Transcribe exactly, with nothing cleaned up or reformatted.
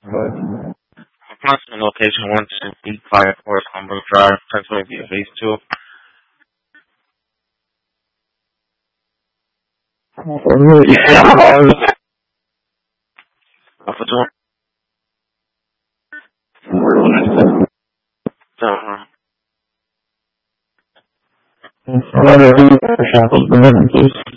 Approximate location one ten feet, Fire Forest, Humber Drive, Pennsylvania, Phase two. Alpha two. Uh-huh.